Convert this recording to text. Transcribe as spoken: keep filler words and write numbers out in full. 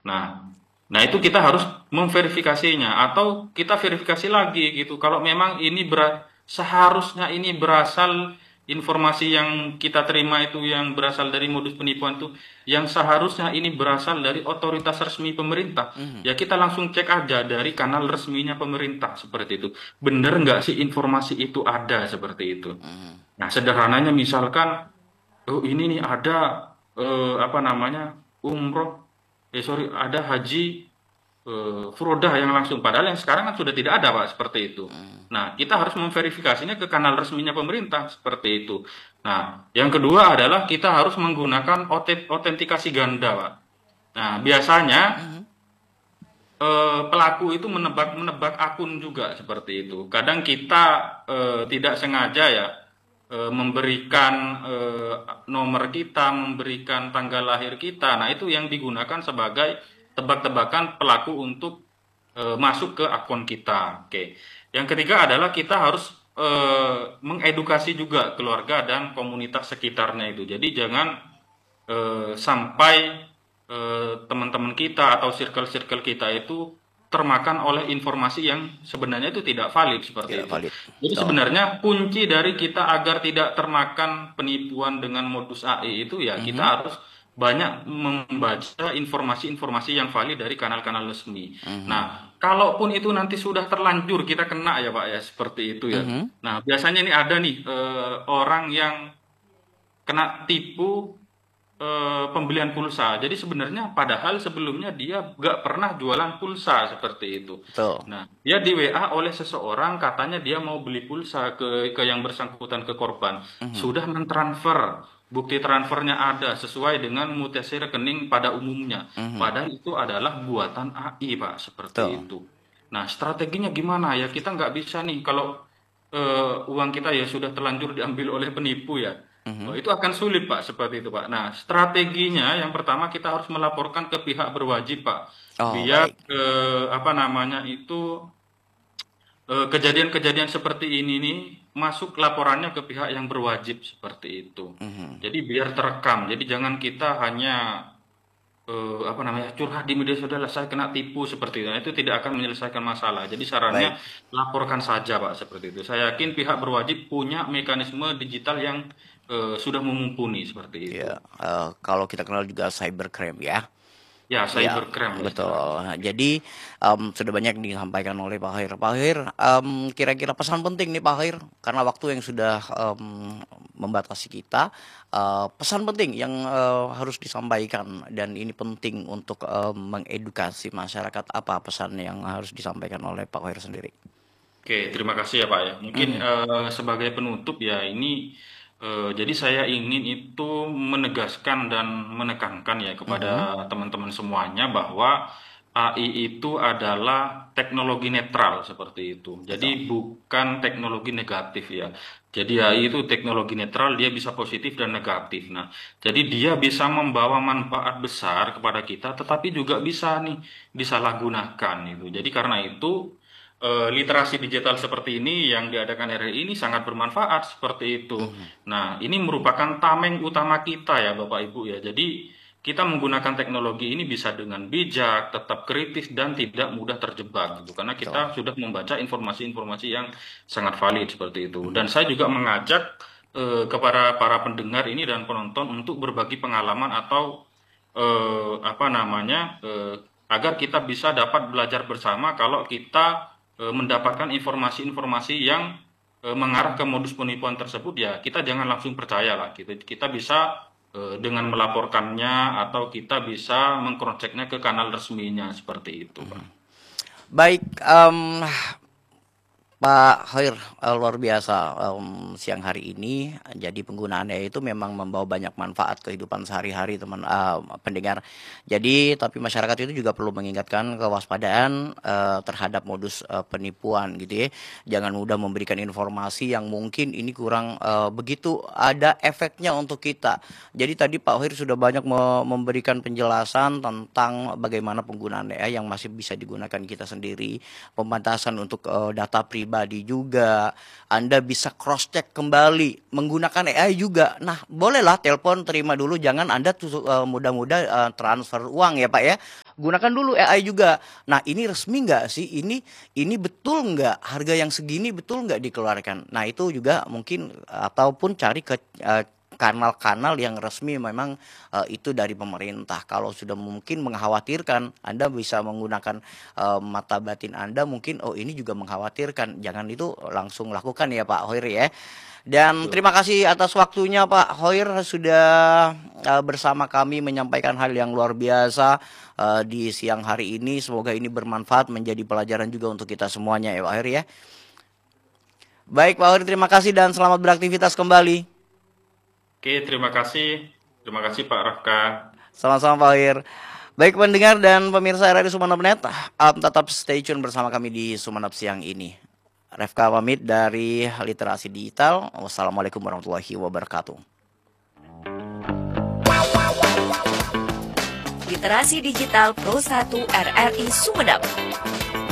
Nah, nah itu kita harus memverifikasinya atau kita verifikasi lagi gitu. Kalau memang ini ber, seharusnya ini berasal informasi yang kita terima itu yang berasal dari modus penipuan itu yang seharusnya ini berasal dari otoritas resmi pemerintah. Mhm. Ya kita langsung cek aja dari kanal resminya pemerintah seperti itu. Bener nggak sih informasi itu ada seperti itu. Mhm. Nah, sederhananya misalkan, oh ini nih ada eh, apa namanya umroh, eh sorry ada haji eh, furodah yang langsung. Padahal yang sekarang kan sudah tidak ada Pak seperti itu. Mhm. Nah, kita harus memverifikasinya ke kanal resminya pemerintah seperti itu. Nah, yang kedua adalah kita harus menggunakan ote- otentikasi ganda Pak. Nah, biasanya Mhm. eh, pelaku itu menebak-menebak akun juga seperti itu. Kadang kita eh, tidak sengaja ya eh, memberikan eh, nomor kita, memberikan tanggal lahir kita. Nah, itu yang digunakan sebagai tebak-tebakan pelaku untuk eh, masuk ke akun kita. Oke. Yang ketiga adalah kita harus eh, mengedukasi juga keluarga dan komunitas sekitarnya itu. Jadi jangan eh, sampai eh, teman-teman kita atau circle-circle kita itu termakan oleh informasi yang sebenarnya itu tidak valid Tidak seperti itu. valid. Jadi Betul. sebenarnya kunci dari kita agar tidak termakan penipuan dengan modus A I itu ya kita Mhm. harus banyak membaca informasi-informasi yang valid dari kanal-kanal resmi. Mhm. Nah, kalaupun itu nanti sudah terlanjur kita kena ya Pak ya seperti itu ya. Mhm. Nah, biasanya ini ada nih eh, orang yang kena tipu eh, pembelian pulsa. Jadi sebenarnya padahal sebelumnya dia nggak pernah jualan pulsa seperti itu. Betul. Nah, dia di W A oleh seseorang katanya dia mau beli pulsa ke ke yang bersangkutan ke korban. Mhm. Sudah mentransfer, bukti transfernya ada sesuai dengan mutasi rekening pada umumnya. Mhm. Padahal itu adalah buatan A I, Pak, seperti Betul. itu. Nah, strateginya gimana ya? Kita nggak bisa nih kalau eh, uang kita ya sudah terlanjur diambil oleh penipu ya. Oh, Mhm. itu akan sulit, Pak, seperti itu, Pak. Nah, strateginya yang pertama kita harus melaporkan ke pihak berwajib, Pak. Oh, Biar baik. eh, apa namanya itu eh, kejadian-kejadian seperti ini nih masuk laporannya ke pihak yang berwajib seperti itu. Mhm. Jadi biar terekam. Jadi jangan kita hanya eh, apa namanya curhat di media sosial saya kena tipu seperti itu. Nah, itu tidak akan menyelesaikan masalah. Jadi sarannya Baik. laporkan saja Pak seperti itu. Saya yakin pihak berwajib punya mekanisme digital yang eh, sudah mumpuni seperti itu. Ya, eh, kalau kita kenal juga cybercrime ya. Ya, Ya, cybercrime ya istilahnya. betul. Nah, jadi em, sudah banyak disampaikan oleh Pak Khair. Pak Khair, em, kira-kira pesan penting nih Pak Khair, karena waktu yang sudah em, membatasi kita, eh, pesan penting yang eh, harus disampaikan dan ini penting untuk em, mengedukasi masyarakat. Apa pesan yang harus disampaikan oleh Pak Khair sendiri? Oke, terima kasih ya Pak ya. Mungkin Mhm. eh, sebagai penutup ya ini eh, jadi saya ingin itu menegaskan dan menekankan ya kepada Mhm. teman-teman semuanya bahwa A I itu adalah teknologi netral seperti itu. Jadi Betul. bukan teknologi negatif ya. Jadi A I itu teknologi netral, dia bisa positif dan negatif. Nah, jadi dia bisa membawa manfaat besar kepada kita, tetapi juga bisa nih disalahgunakan itu. Jadi karena itu eh, literasi digital seperti ini yang diadakan R I ini sangat bermanfaat seperti itu. Mhm. Nah, ini merupakan tameng utama kita ya Bapak Ibu ya. Jadi kita menggunakan teknologi ini bisa dengan bijak, tetap kritis dan tidak mudah terjebak gitu. Karena Betul. kita sudah membaca informasi-informasi yang sangat valid seperti itu. Mhm. Dan saya juga mengajak eh, kepada para pendengar ini dan penonton untuk berbagi pengalaman atau eh, apa namanya eh, agar kita bisa dapat belajar bersama kalau kita eh, mendapatkan informasi-informasi yang eh, mengarah ke modus penipuan tersebut ya kita jangan langsung percaya lah gitu. Kita bisa eh, dengan melaporkannya atau kita bisa mengcross-checknya ke kanal resminya seperti itu, Pak. Baik, em, Pak Khair, eh, luar biasa em, siang hari ini. Jadi penggunaannya itu memang membawa banyak manfaat kehidupan sehari-hari teman eh, pendengar. Jadi tapi masyarakat itu juga perlu mengingatkan kewaspadaan eh, terhadap modus eh, penipuan gitu ya. Jangan mudah memberikan informasi yang mungkin ini kurang eh, begitu ada efeknya untuk kita. Jadi tadi Pak Khair sudah banyak me- memberikan penjelasan tentang bagaimana penggunaan A I yang masih bisa digunakan kita sendiri, pembatasan untuk eh, data pribadi juga. Anda bisa cross check kembali menggunakan A I juga. Nah, bolehlah telepon terima dulu, jangan Anda tuh eh, mudah-mudah eh, transfer uang ya Pak ya. gunakan dulu A I juga. Nah, ini resmi nggak sih? Ini ini betul nggak? Harga yang segini betul nggak dikeluarkan? Nah, itu juga mungkin ataupun cari ke eh, kanal-kanal yang resmi memang eh, itu dari pemerintah. Kalau sudah mungkin mengkhawatirkan, Anda bisa menggunakan eh, mata batin Anda mungkin oh ini juga mengkhawatirkan. Jangan itu langsung lakukan ya Pak Hoir ya. Dan Betul. terima kasih atas waktunya Pak Hoir sudah uh, bersama kami menyampaikan hal yang luar biasa uh, di siang hari ini. Semoga ini bermanfaat menjadi pelajaran juga untuk kita semuanya ya Pak Hoir ya. Baik Pak Hoir, terima kasih dan selamat beraktivitas kembali. Oke, terima kasih. Terima kasih Pak Rafka. Sama-sama Pak Hoir. Baik pendengar dan pemirsa R R I Sumeneb Net, um, tetap stay tune bersama kami di Sumeneb siang ini. Refka pamit dari Literasi Digital. Wassalamualaikum warahmatullahi wabarakatuh. Literasi Digital Pro satu R R I Sumeneb.